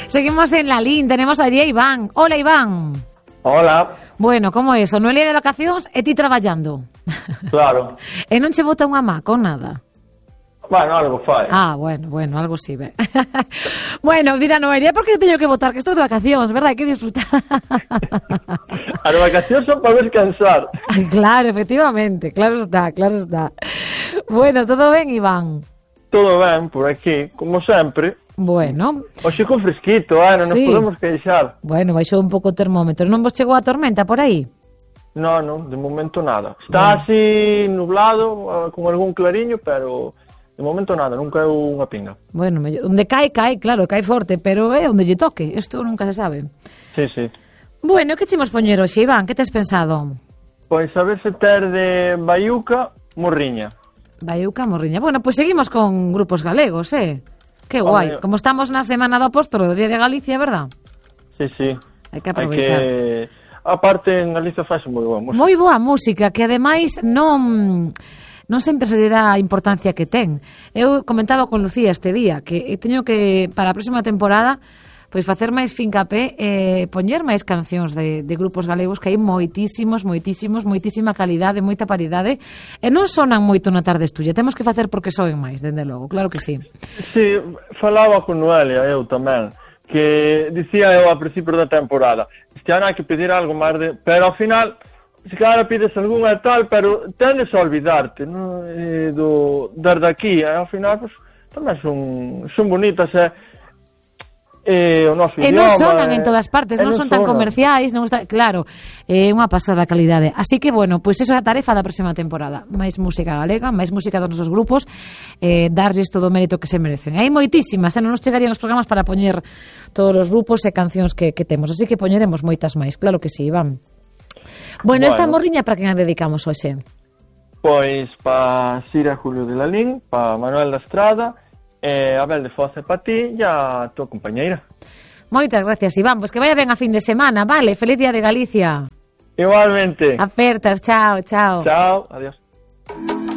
Seguimos en la línea, tenemos allí a Iván. Hola, Iván. Hola. Bueno, como é eso? Noelia de vacacións e ti traballando. Claro. E non che bota unha má con nada? Bueno, algo fai. Bueno, algo sí, ve. Bueno, dirá Noelia, por que teño que votar? Que estou de vacacións, verdad? Hai que disfrutar. As vacacións son para descansar. Claro, efectivamente, claro está. Bueno, todo ben, Iván? Todo ben, por aquí, como sempre. Bueno. Hoxe con fresquito, non nos podemos queixar. Bueno, baixou un pouco o termómetro. Non vos chegou a tormenta por aí? Non, de momento nada. Está así nublado, con algún clariño, pero de momento nada, nunca é unha pinga. Bueno, onde cae, claro, cae forte, pero é onde lle toque, isto nunca se sabe. Sí. Bueno, que chimos poñer hoxe, Iván? Que tes pensado? Pois a ver se ter de Baiuca, Morriña. Baiuca, Morriña. Bueno, pois seguimos con grupos galegos, Que guai. Como estamos na Semana do Apóstolo, do Día de Galicia, verdad? Sí. Hai que aproveitar. Aparte, en Galicia faz moi boa música. Moi boa música, que ademais non sempre se lle dá a importancia que ten. Eu comentaba con Lucía este día que teño que, para a próxima temporada, pois facer máis fincapé e poñer máis cancións de grupos galegos, que hai moitísima calidade, moita paridade, e non sonan moito na tarde estudia. Temos que facer porque soen máis, dende logo, claro que sí. Sí, falaba con Noelia, eu tamén, que dicía eu a principio da temporada, este ano hai que pedir algo máis pero ao final, se claro pides algunha tal, pero tendes a olvidarte, non? Desde aquí, ao final, pues, tamén son bonitas, o noso idioma. E non sonan en todas partes, non son tan comerciais, claro, é unha pasada calidade. Así que, bueno, pois eso é a tarefa da próxima temporada. Máis música galega, máis música dos nosos grupos, darlles todo o mérito que se merecen. Hai moitísimas, non nos chegarían os programas para poñer todos os grupos e cancións que temos, así que poñeremos moitas máis, claro que sí, Iván. Bueno, esta morriña para quen a dedicamos hoxe? Pois para Sira Julio de Lalín, para Manuel da Estrada, Abel de Foz para ti e a tua compañeira. Moitas gracias, Iván. Pois que vaya ben a fin de semana, vale? Feliz Día de Galicia. Igualmente. Apertas, chao. Chao, adiós.